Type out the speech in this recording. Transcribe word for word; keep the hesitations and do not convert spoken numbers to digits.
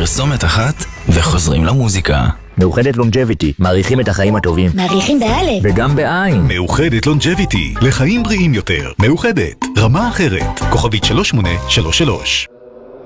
פרסומת אחת וחוזרים למוזיקה. מאוחדת לונג'ביטי, מעריכים את החיים הטובים. מעריכים באלף. וגם בעין. מאוחדת לונג'ביטי, לחיים בריאים יותר. מאוחדת, רמה אחרת. כוכבית שלוש שמונה שלוש שלוש.